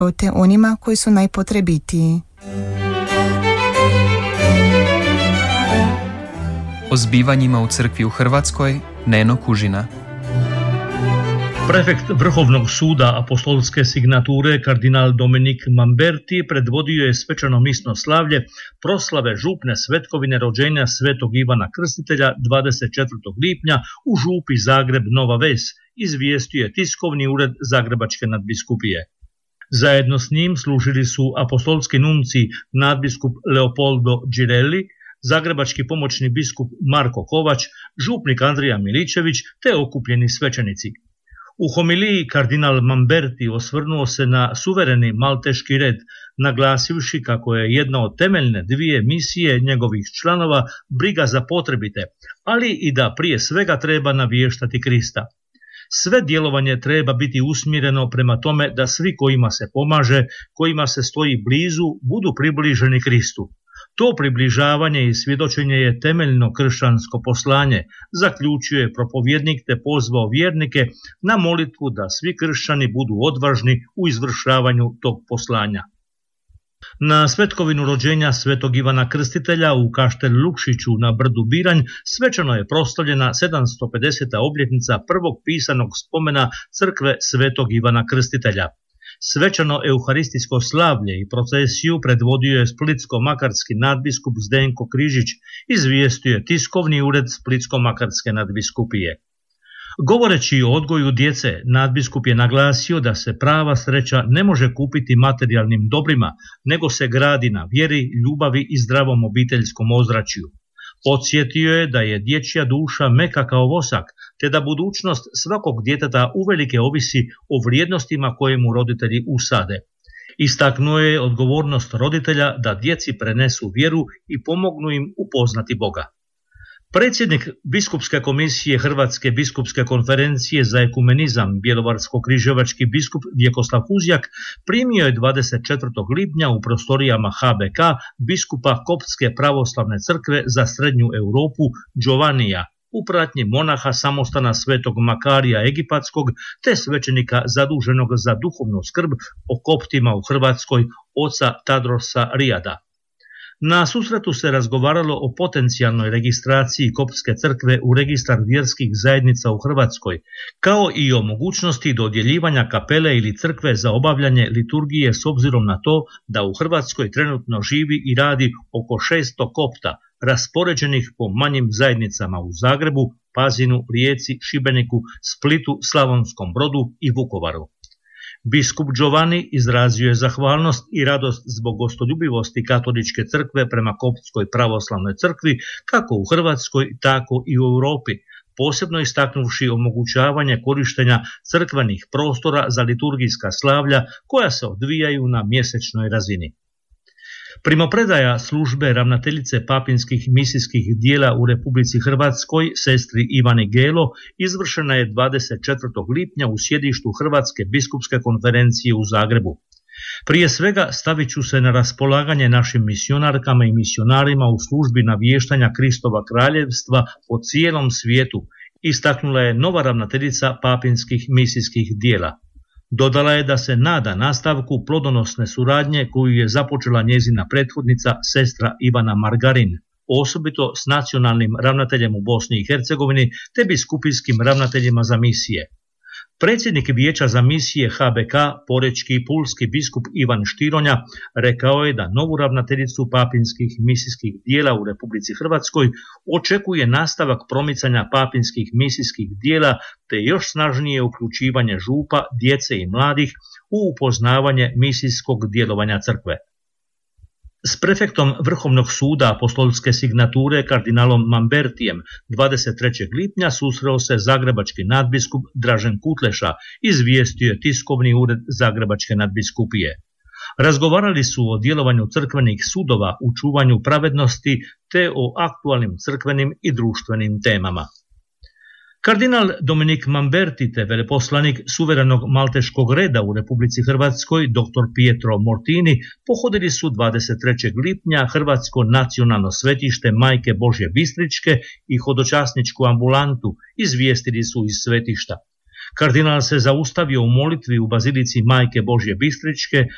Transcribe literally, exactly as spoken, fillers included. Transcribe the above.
te onima koji su najpotrebitiji. O zbivanjima u crkvi u Hrvatskoj Neno Kužina. Prefekt Vrhovnog suda apostolske signature kardinal Dominik Mamberti predvodio je svečano misno slavlje proslave župne svetkovine rođenja svetog Ivana Krstitelja dvadeset četvrtog lipnja u župi Zagreb Nova Ves, izvijestio je tiskovni ured Zagrebačke nadbiskupije. Zajedno s njim služili su apostolski nunci nadbiskup Leopoldo Girelli, zagrebački pomoćni biskup Marko Kovač, župnik Andrija Miličević te okupljeni svećenici. U homiliji kardinal Mamberti osvrnuo se na suvereni malteški red, naglasivši kako je jedna od temeljne dvije misije njegovih članova briga za potrebite, ali i da prije svega treba navještati Krista. Sve djelovanje treba biti usmjereno prema tome da svi kojima se pomaže, kojima se stoji blizu, budu približeni Kristu. To približavanje i svjedočenje je temeljno kršćansko poslanje, zaključuje propovjednik te pozvao vjernike na molitvu da svi kršćani budu odvažni u izvršavanju tog poslanja. Na svetkovinu rođenja svetog Ivana Krstitelja u Kaštel Lukšiću na brdu Biranj svečano je proslavljena sedamsto pedeset. obljetnica prvog pisanog spomena crkve svetog Ivana Krstitelja. Svečano euharistijsko slavlje i procesiju predvodio je splitsko-makarski nadbiskup Zdenko Križić, izvijestio je tiskovni ured Splitsko-makarske nadbiskupije. Govoreći o odgoju djece, nadbiskup je naglasio da se prava sreća ne može kupiti materijalnim dobrima, nego se gradi na vjeri, ljubavi i zdravom obiteljskom ozračju. Podsjetio je da je dječja duša meka kao vosak, te da budućnost svakog djeteta uvelike ovisi o vrijednostima koje mu roditelji usade. Istaknuo je odgovornost roditelja da djeci prenesu vjeru i pomognu im upoznati Boga. Predsjednik Biskupske komisije Hrvatske biskupske konferencije za ekumenizam bjelovarsko-križevački biskup Vjekoslav Kuzjak primio je dvadeset četvrtog lipnja u prostorijama H B K biskupa Koptske pravoslavne crkve za srednju Europu Giovannija u pratnji monaha samostana svetog Makarija Egipatskog te svećenika zaduženog za duhovnu skrb o Koptima u Hrvatskoj oca Tadrosa Rijada. Na susretu se razgovaralo o potencijalnoj registraciji Koptske crkve u registar vjerskih zajednica u Hrvatskoj, kao i o mogućnosti dodjeljivanja kapele ili crkve za obavljanje liturgije s obzirom na to da u Hrvatskoj trenutno živi i radi oko šesto Kopta, raspoređenih po manjim zajednicama u Zagrebu, Pazinu, Rijeci, Šibeniku, Splitu, Slavonskom Brodu i Vukovaru. Biskup Giovanni izrazio je zahvalnost i radost zbog gostoljubivosti Katoličke crkve prema Koptskoj pravoslavnoj crkvi kako u Hrvatskoj, tako i u Europi, posebno istaknuvši omogućavanje korištenja crkvenih prostora za liturgijska slavlja koja se odvijaju na mjesečnoj razini. Primopredaja službe ravnateljice papinskih misijskih dijela u Republici Hrvatskoj, sestri Ivani Gelo, izvršena je dvadeset četvrtog lipnja u sjedištu Hrvatske biskupske konferencije u Zagrebu. Prije svega stavit ću se na raspolaganje našim misionarkama i misionarima u službi navještanja Kristova kraljevstva po cijelom svijetu, istaknula je nova ravnateljica papinskih misijskih dijela. Dodala je da se nada nastavku plodonosne suradnje koju je započela njezina prethodnica sestra Ivana Margarin, osobito s nacionalnim ravnateljem u Bosni i Hercegovini te biskupijskim ravnateljima za misije. Predsjednik Vijeća za misije H B K, porečki i pulski biskup Ivan Štironja, rekao je da novu ravnateljicu papinskih misijskih dijela u Republici Hrvatskoj očekuje nastavak promicanja papinskih misijskih dijela te još snažnije uključivanje župa, djece i mladih u upoznavanje misijskog djelovanja crkve. S prefektom Vrhovnog suda apostolske signature kardinalom Mambertijem dvadeset trećeg lipnja susreo se zagrebački nadbiskup Dražen Kutleša, izvijestio je tiskovni ured Zagrebačke nadbiskupije. Razgovarali su o djelovanju crkvenih sudova u čuvanju pravednosti te o aktualnim crkvenim i društvenim temama. Kardinal Dominik Mamberti te veleposlanik suverenog malteškog reda u Republici Hrvatskoj dr Pietro Mortini pohodili su dvadeset trećeg lipnja Hrvatsko nacionalno svetište Majke Božje Bistričke i hodočasničku ambulantu, izvijestili su iz svetišta. Kardinal se zaustavio u molitvi u bazilici Majke Božje Bistričke